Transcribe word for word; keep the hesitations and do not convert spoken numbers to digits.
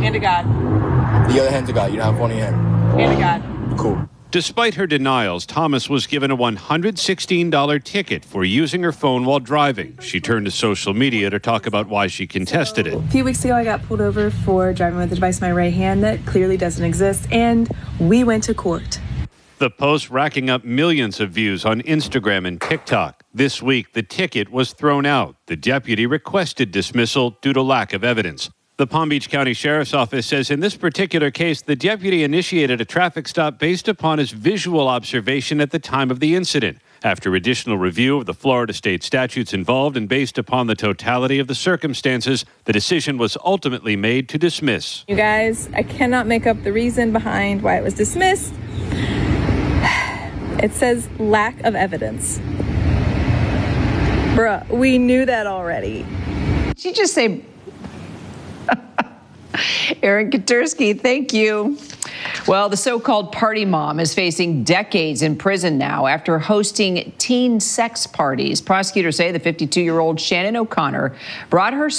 Hand to God. The other hand to God. You don't have one in your hand. Hand to God. Cool. Despite her denials, Thomas was given a one hundred sixteen dollars ticket for using her phone while driving. She turned to social media to talk about why she contested it. A few weeks ago, I got pulled over for driving with a device in my right hand that clearly doesn't exist, and we went to court. The post racking up millions of views on Instagram and TikTok. This week, the ticket was thrown out. The deputy requested dismissal due to lack of evidence. The Palm Beach County Sheriff's Office says in this particular case, the deputy initiated a traffic stop based upon his visual observation at the time of the incident. After additional review of the Florida state statutes involved and based upon the totality of the circumstances, the decision was ultimately made to dismiss. You guys, I cannot make up the reason behind why it was dismissed. It says lack of evidence. Bruh, we knew that already. Did you just say... Aaron Katursky, thank you. Well, the so-called party mom is facing decades in prison now after hosting teen sex parties. Prosecutors say the fifty-two-year-old Shannon O'Connor brought her